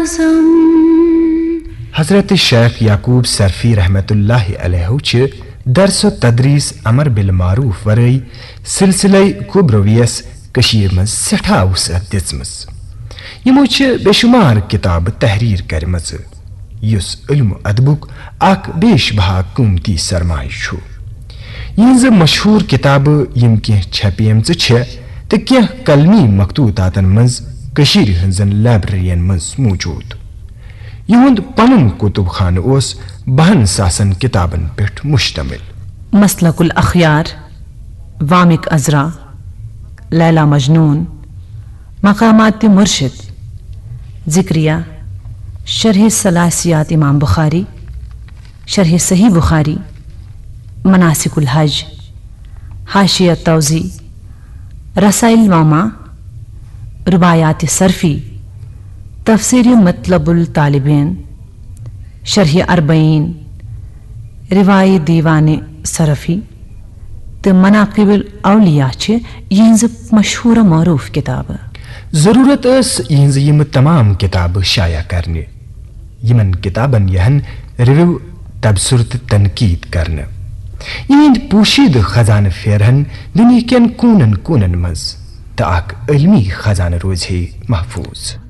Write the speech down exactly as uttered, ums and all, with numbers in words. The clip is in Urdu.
حضرت شیخ یعقوب سرفی رحمت اللہ علیہ چھ درس و تدریس امر بالمعروف ورئی سلسلہ کبرویس کشیر من سٹھا وسعت دژمٕژ. یمو چھ بے شمار کتاب تحریر کرمژ یس علم و ادبک اخ بیش بہا قیمتی سرمایہ چھُ. یہنز مشہور کتاب یم کی چھپیمژ چھ تو کینٛہہ قلمی مخطوطاتن مز کشیر ہنزن لائبریرین مز موجود. یہند پنن کتب خانہ اوس بہن ساسن کتابن پہ مشتمل. مسلک الاخیار، وامق ازرا، لیلا مجنون، مقامات مرشد، ذکریہ، شرح ثلاثیات امام بخاری، شرح صحیح بخاری، مناسک الحج، حاشیہ توضیح، رسائل نامہ، رباعیات صرفی، تفسیر مطلب الطالبین، شرح اربعین، روای دیوان صرفی تو مناقب الاولیاء چھ یہنز مشہور معروف کتاب. ضرورت اس یہنز یم تمام کتاب شائع کرنے، یمن کتابن یہن ریویو تبصرہ تہ تنقید کرنے. یہند پوشید خزانہ پھیرہن دنیا کین کونن کونن مز تو اخ علمی خزانہ روز ہے محفوظ.